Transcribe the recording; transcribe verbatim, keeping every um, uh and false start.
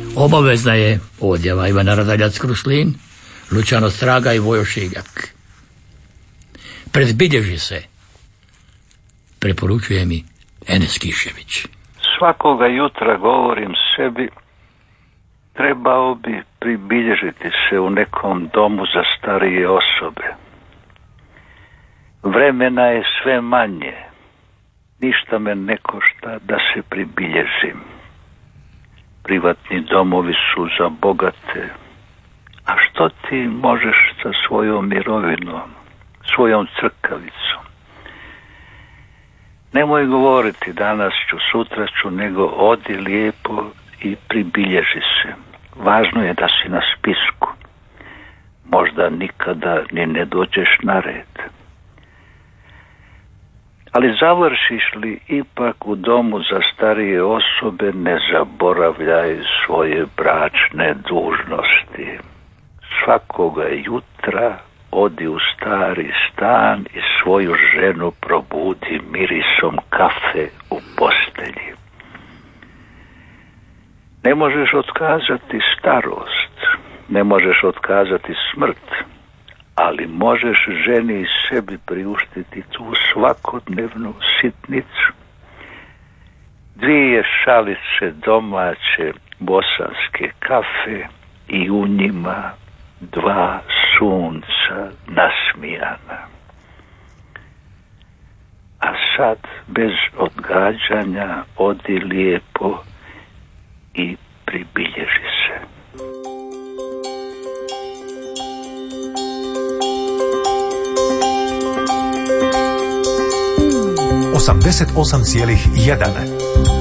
Obavezna je odjava Ivana Radaljac-Krušlin, Luciano Straga i Vojo Šiljak. Predbilježi se, preporučuje mi Enes Kišević. Svakoga jutra govorim sebi, trebao bi pribilježiti se u nekom domu za starije osobe. Vremena je sve manje, ništa me ne košta da se pribilježim. Privatni domovi su za bogate, a što ti možeš sa svojom mirovinom, svojom crkavicom? Nemoj govoriti danas ću, sutra ću, nego odi lijepo i pribilježi se. Važno je da si na spisku. Možda nikada ni ne dođeš na red. Ali završiš li ipak u domu za starije osobe, ne zaboravljaj svoje bračne dužnosti. Svakoga jutra odi u stari stan i svoju ženu probudi mirisom kafe u postelji. Ne možeš otkazati starost, ne možeš otkazati smrt, ali možeš ženi i sebi priuštiti tu svakodnevnu sitnicu. Dvije šalice domaće bosanske kafe i u njima dva sunca nasmijana. A sad bez odgađanja odi lijepo i pribilježi se. osamdeset osam zarez jedan